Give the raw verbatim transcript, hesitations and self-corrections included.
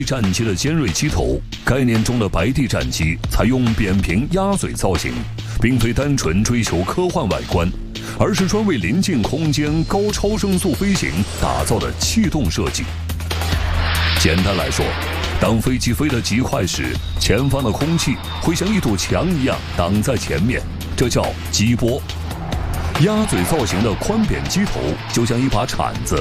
战机的尖锐机头，概念中的白地战机采用扁平鸭嘴造型，并非单纯追求科幻外观，而是专为临近空间高超声速飞行打造的气动设计。简单来说，当飞机飞得极快时，前方的空气会像一堵墙一样挡在前面，这叫机波。鸭嘴造型的宽扁机头就像一把铲子，